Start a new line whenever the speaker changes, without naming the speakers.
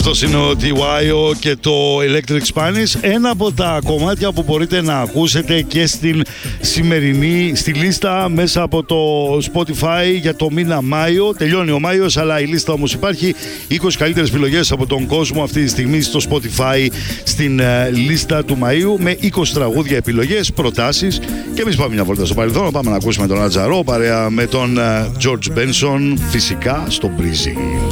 Αυτός είναι ο TYO και το Electric Spanish. Ένα από τα κομμάτια που μπορείτε να ακούσετε και στην σημερινή στη λίστα μέσα από το Spotify για το μήνα Μάιο. Τελειώνει ο Μάιος, αλλά η λίστα όμως υπάρχει. 20 καλύτερες επιλογές από τον κόσμο αυτή τη στιγμή στο Spotify στην λίστα του Μαΐου με 20 τραγούδια, επιλογές, προτάσεις. Και εμείς πάμε μια βόλτα στο παρελθόν. Πάμε να ακούσουμε τον Ατζαρό παρέα με τον George Benson, φυσικά στο Breezy.